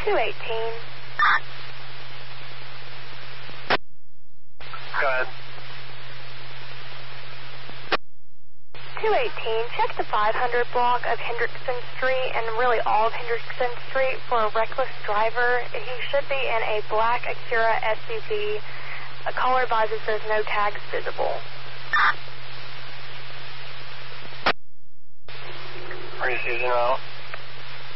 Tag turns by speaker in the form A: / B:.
A: 218.
B: Go ahead.
A: 218, check the 500 block of Hendrickson Street and really all of Hendrickson Street for a reckless driver. He should be in a black Acura SUV. A caller advises there's no tags visible.
B: Are you seasonal out?